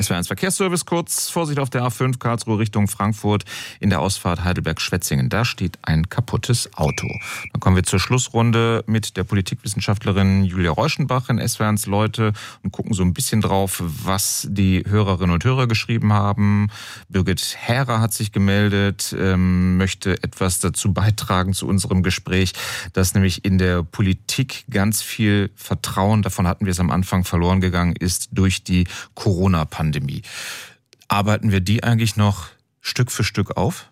SWR1 Verkehrsservice kurz. Vorsicht auf der A5 Karlsruhe Richtung Frankfurt in der Ausfahrt Heidelberg-Schwetzingen. Da steht ein kaputtes Auto. Dann kommen wir zur Schlussrunde mit der Politikwissenschaftlerin Julia Reuschenbach in SWR1 Leute und gucken so ein bisschen drauf, was die Hörerinnen und Hörer geschrieben haben. Birgit Härer hat sich gemeldet, möchte etwas dazu beitragen zu unserem Gespräch, dass nämlich in der Politik ganz viel Vertrauen, davon hatten wir es am Anfang, verloren gegangen ist durch die Corona-Pandemie. Arbeiten wir die eigentlich noch Stück für Stück auf?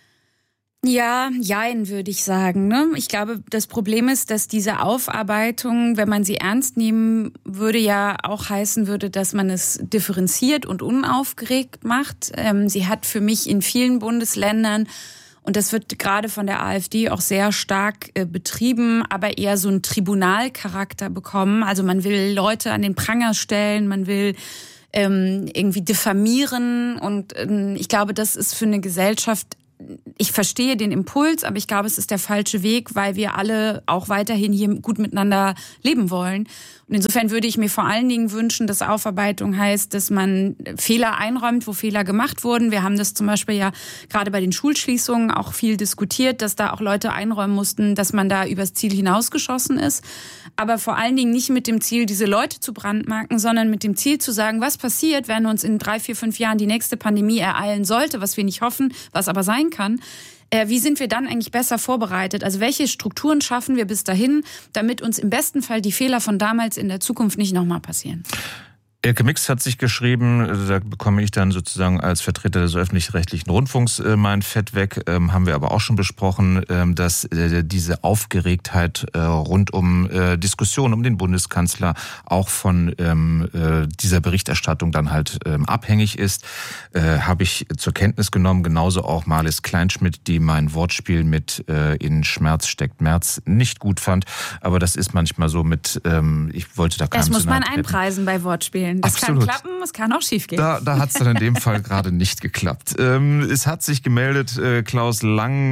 Ja, jein, würde ich sagen. Ne? Ich glaube, das Problem ist, dass diese Aufarbeitung, wenn man sie ernst nehmen würde, ja auch heißen würde, dass man es differenziert und unaufgeregt macht. Sie hat für mich in vielen Bundesländern, und das wird gerade von der AfD auch sehr stark betrieben, aber eher so einen Tribunalcharakter bekommen. Also man will Leute an den Pranger stellen, man will irgendwie diffamieren. Und ich glaube, das ist für eine Gesellschaft, ich verstehe den Impuls, aber ich glaube, es ist der falsche Weg, weil wir alle auch weiterhin hier gut miteinander leben wollen. Und insofern würde ich mir vor allen Dingen wünschen, dass Aufarbeitung heißt, dass man Fehler einräumt, wo Fehler gemacht wurden. Wir haben das zum Beispiel ja gerade bei den Schulschließungen auch viel diskutiert, dass da auch Leute einräumen mussten, dass man da übers Ziel hinausgeschossen ist. Aber vor allen Dingen nicht mit dem Ziel, diese Leute zu brandmarken, sondern mit dem Ziel zu sagen, was passiert, wenn uns in 3, 4, 5 Jahren die nächste Pandemie ereilen sollte, was wir nicht hoffen, was aber sein kann. Wie sind wir dann eigentlich besser vorbereitet? Also welche Strukturen schaffen wir bis dahin, damit uns im besten Fall die Fehler von damals in der Zukunft nicht nochmal passieren? Elke Mix hat sich geschrieben, da bekomme ich dann sozusagen als Vertreter des öffentlich-rechtlichen Rundfunks mein Fett weg, haben wir aber auch schon besprochen, dass diese Aufgeregtheit rund um Diskussionen um den Bundeskanzler auch von dieser Berichterstattung dann halt abhängig ist, habe ich zur Kenntnis genommen, genauso auch Marlies Kleinschmidt, die mein Wortspiel mit in Schmerz steckt März nicht gut fand, aber das ist manchmal so mit, ich wollte da keinem Das muss man einpreisen bei Wortspielen. Das Absolut. kann klappen, es kann auch schief gehen. Da hat es dann in dem Fall gerade nicht geklappt. Es hat sich gemeldet Klaus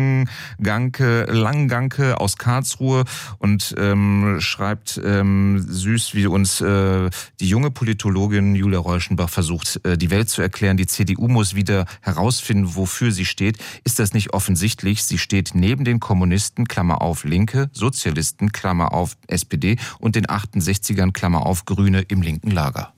Langganke aus Karlsruhe und schreibt süß, wie uns die junge Politologin Julia Reuschenbach versucht, die Welt zu erklären. Die CDU muss wieder herausfinden, wofür sie steht. Ist das nicht offensichtlich? Sie steht neben den Kommunisten, Klammer auf Linke, Sozialisten, Klammer auf SPD und den 68ern, Klammer auf Grüne im linken Lager.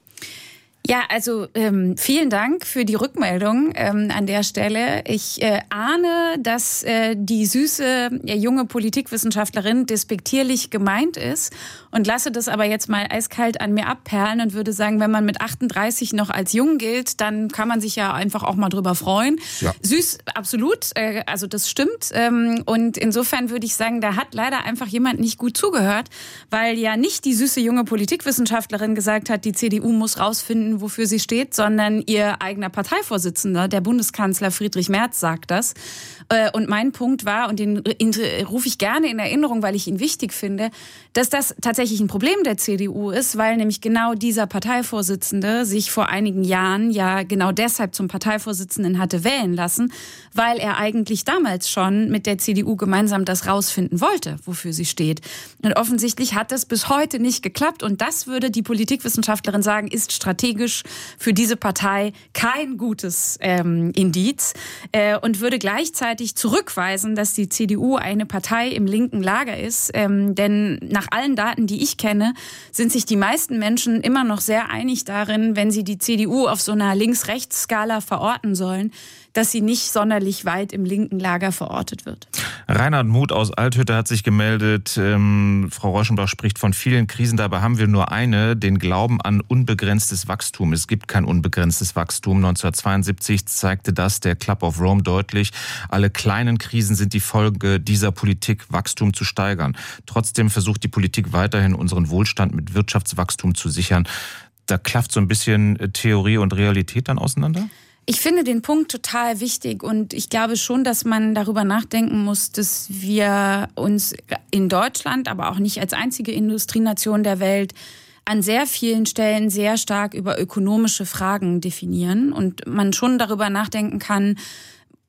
Ja, also vielen Dank für die Rückmeldung an der Stelle. Ich ahne, dass die süße junge Politikwissenschaftlerin despektierlich gemeint ist und lasse das aber jetzt mal eiskalt an mir abperlen und würde sagen, wenn man mit 38 noch als jung gilt, dann kann man sich ja einfach auch mal drüber freuen. Ja. Süß, absolut, also das stimmt. Und insofern würde ich sagen, da hat leider einfach jemand nicht gut zugehört, weil ja nicht die süße junge Politikwissenschaftlerin gesagt hat, die CDU muss rausfinden, wofür sie steht, sondern ihr eigener Parteivorsitzender, der Bundeskanzler Friedrich Merz, sagt das. Und mein Punkt war, und den rufe ich gerne in Erinnerung, weil ich ihn wichtig finde, dass das tatsächlich ein Problem der CDU ist, weil nämlich genau dieser Parteivorsitzende sich vor einigen Jahren ja genau deshalb zum Parteivorsitzenden hatte wählen lassen, weil er eigentlich damals schon mit der CDU gemeinsam das rausfinden wollte, wofür sie steht. Und offensichtlich hat das bis heute nicht geklappt und das würde die Politikwissenschaftlerin sagen, ist strategisch für diese Partei kein gutes Indiz und würde gleichzeitig zurückweisen, dass die CDU eine Partei im linken Lager ist. Denn nach allen Daten, die ich kenne, sind sich die meisten Menschen immer noch sehr einig darin, wenn sie die CDU auf so einer Links-Rechts-Skala verorten sollen, dass sie nicht sonderlich weit im linken Lager verortet wird. Reinhard Muth aus Althütte hat sich gemeldet. Frau Reuschenbach spricht von vielen Krisen, dabei haben wir nur eine, den Glauben an unbegrenztes Wachstum. Es gibt kein unbegrenztes Wachstum. 1972 zeigte das der Club of Rome deutlich. Alle kleinen Krisen sind die Folge dieser Politik, Wachstum zu steigern. Trotzdem versucht die Politik weiterhin, unseren Wohlstand mit Wirtschaftswachstum zu sichern. Da klafft so ein bisschen Theorie und Realität dann auseinander? Ich finde den Punkt total wichtig und ich glaube schon, dass man darüber nachdenken muss, dass wir uns in Deutschland, aber auch nicht als einzige Industrienation der Welt, an sehr vielen Stellen sehr stark über ökonomische Fragen definieren und man schon darüber nachdenken kann,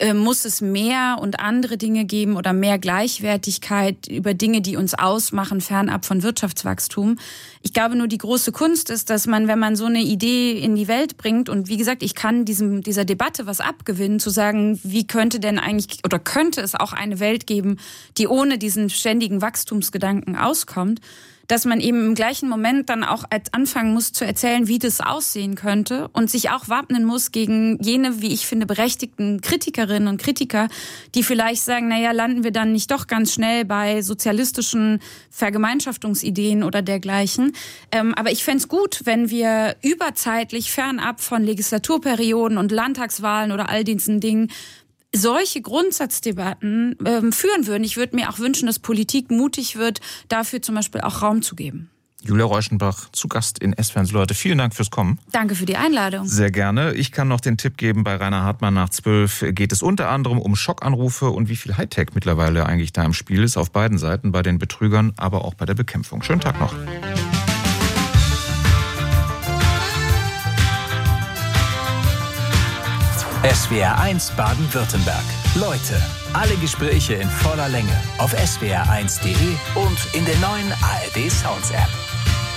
muss es mehr und andere Dinge geben oder mehr Gleichwertigkeit über Dinge, die uns ausmachen, fernab von Wirtschaftswachstum. Ich glaube nur, die große Kunst ist, dass man, wenn man so eine Idee in die Welt bringt, und wie gesagt, ich kann dieser Debatte was abgewinnen, zu sagen, wie könnte denn eigentlich oder könnte es auch eine Welt geben, die ohne diesen ständigen Wachstumsgedanken auskommt, dass man eben im gleichen Moment dann auch anfangen muss zu erzählen, wie das aussehen könnte und sich auch wappnen muss gegen jene, wie ich finde, berechtigten Kritikerinnen und Kritiker, die vielleicht sagen, naja, landen wir dann nicht doch ganz schnell bei sozialistischen Vergemeinschaftungsideen oder dergleichen. Aber ich fände es gut, wenn wir überzeitlich fernab von Legislaturperioden und Landtagswahlen oder all diesen Dingen solche Grundsatzdebatten führen würden. Ich würde mir auch wünschen, dass Politik mutig wird, dafür zum Beispiel auch Raum zu geben. Julia Reuschenbach zu Gast in SWR1 Leute. Vielen Dank fürs Kommen. Danke für die Einladung. Sehr gerne. Ich kann noch den Tipp geben, bei Rainer Hartmann nach 12 geht es unter anderem um Schockanrufe und wie viel Hightech mittlerweile eigentlich da im Spiel ist, auf beiden Seiten, bei den Betrügern, aber auch bei der Bekämpfung. Schönen Tag noch. SWR1 Baden-Württemberg. Leute, alle Gespräche in voller Länge auf swr1.de und in der neuen ARD Sounds App.